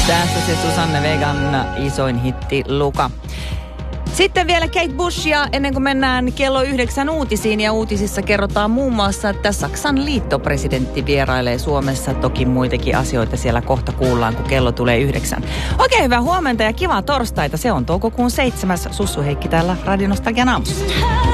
Tässä se Susanne Vegan isoin hitti Luka. Sitten vielä Kate Bush, ja ennen kuin mennään kello 9 uutisiin, ja uutisissa kerrotaan muun muassa, että Saksan liittopresidentti vierailee Suomessa. Toki muitakin asioita siellä kohta kuullaan, kun kello tulee 9. Oikein hyvää huomenta ja kivaa torstaita. Se on toukokuun 7. Sussu Heikki täällä Radio Nostalgian aamussa.